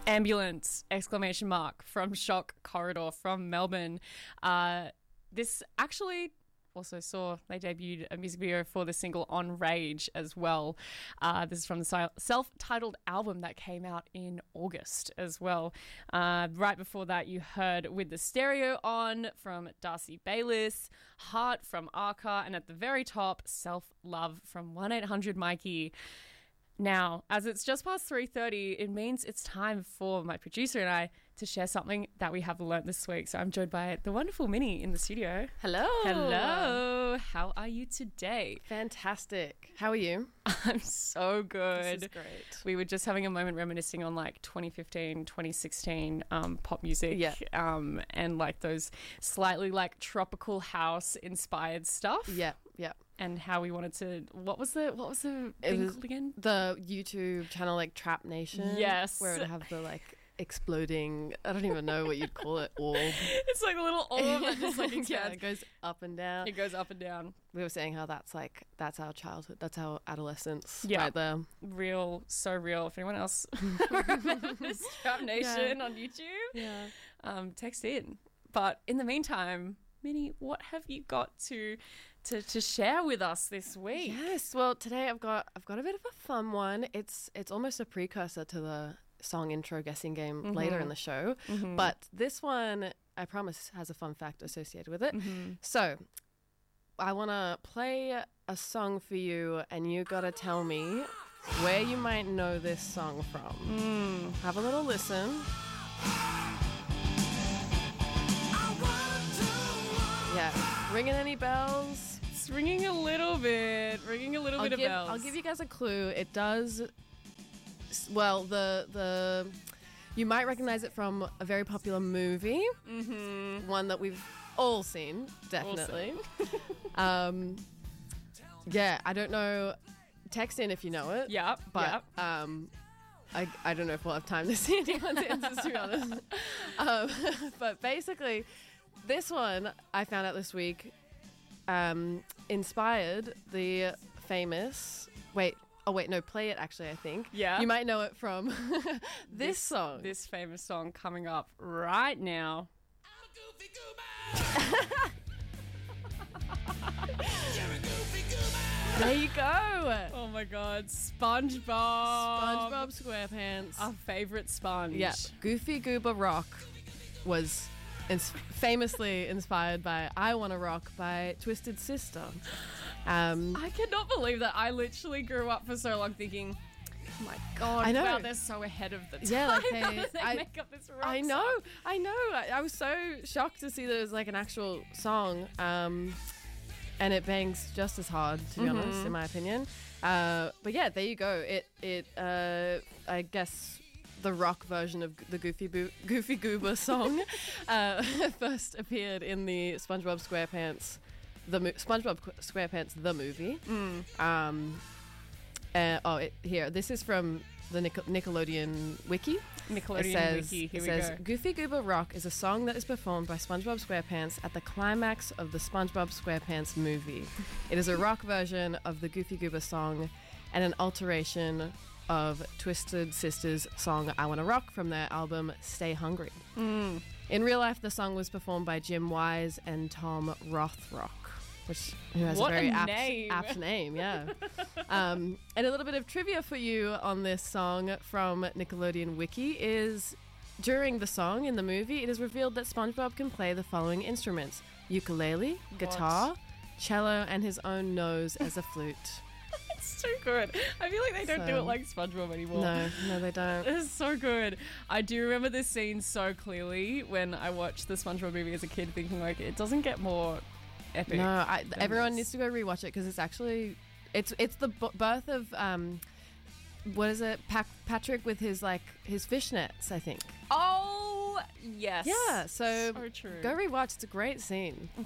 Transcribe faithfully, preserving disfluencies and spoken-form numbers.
Ambulance! Exclamation mark from Shock Corridor from Melbourne. Uh, this actually also saw they debuted a music video for the single On Rage as well. Uh, this is from the self-titled album that came out in August as well. Uh, right before that, you heard With the Stereo On from Darcy Baylis, Heart from Arca, and at the very top, Self Love from one eight hundred Mikey. Now, as it's just past three thirty, it means it's time for my producer and I to share something that we have learnt this week. So I'm joined by the wonderful Minnie in the studio. Hello. Hello. How are you today? Fantastic. How are you? I'm so good. This is great. We were just having a moment reminiscing on like twenty fifteen, twenty sixteen um, pop music. Yeah. Um, and like those slightly like tropical house inspired stuff. Yeah, yeah. And how we wanted to, what was the, what was the It thing was called again? the YouTube channel like Trap Nation. Yes. Where it would have the like exploding, I don't even know what you'd call it, orb. It's like a little orb that just like Yeah, expands. it goes up and down. It goes up and down. We were saying how that's like, that's our childhood, that's our adolescence Yeah. right there. Real, so real. If anyone else remembers Trap Nation Yeah. on YouTube, Yeah. um, text in. But in the meantime, Minnie, what have you got to to to share with us this week? Yes. Well, today I've got I've got a bit of a fun one. It's it's almost a precursor to the song intro guessing game Mm-hmm. later in the show, Mhm. but this one I promise has a fun fact associated with it. Mhm. So I want to play a song for you, and you got to tell me where you might know this song from. Mm. Have a little listen. Yeah. Ringing any bells? It's ringing a little bit, ringing a little I'll bit give, of bells. I'll give you guys a clue. It does. Well, the the you might recognize it from a very popular movie, Mm-hmm. one that we've all seen, definitely. um, yeah, I don't know. Text in if you know it. Yep, but yep. um, I I don't know if we'll have time to see anyone's answers, to be honest. Um, but basically, this one I found out this week um, inspired the famous. Wait. Oh, wait, no, play it, actually, I think. Yeah. You might know it from this, this song. This famous song coming up right now. There you go. Oh my god, SpongeBob. SpongeBob SquarePants. Our favourite sponge. Yeah, Goofy Goober Rock was ins- famously inspired by I Wanna Rock by Twisted Sister. Um, I cannot believe that I literally grew up for so long thinking, oh my god, I know. wow, they're so ahead of the time. Yeah, like they- How did they I- make up this rock I song? know, I know. I, I was so shocked to see that it was like an actual song. Um, and it bangs just as hard, to be Mm-hmm. honest, in my opinion. Uh, but yeah, there you go. It, it. Uh, I guess the rock version of the Goofy Boo- Goofy Goober song uh, first appeared in the SpongeBob SquarePants, the mo- SpongeBob Qu- SquarePants the movie. Mm. Um, uh, oh, it, here. This is from the Nic- Nickelodeon wiki. Nickelodeon It says, Wiki, here it we says go. Goofy Goober Rock is a song that is performed by SpongeBob SquarePants at the climax of the SpongeBob SquarePants movie. It is a rock version of the Goofy Goober song and an alteration of Twisted Sister's song I Wanna Rock from their album Stay Hungry. Mm. In real life, the song was performed by Jim Wise and Tom Rothrock, which who has What a very a apt name. apt name, yeah. um, and a little bit of trivia for you on this song from Nickelodeon Wiki is during the song in the movie, it is revealed that SpongeBob can play the following instruments: ukulele, guitar, cello, and his own nose as a flute. It's too good. I feel like they don't do So- it like SpongeBob anymore. No, no, they don't. It's so good. I do remember this scene so clearly when I watched the SpongeBob movie as a kid, thinking like it doesn't get more epic. No, I, than everyone this. needs to go rewatch it because it's actually it's it's the b- birth of um, what is it? Pa- Patrick with his like his fishnets, I think. Oh yes. Yeah, so, So true. go rewatch. It's a great scene.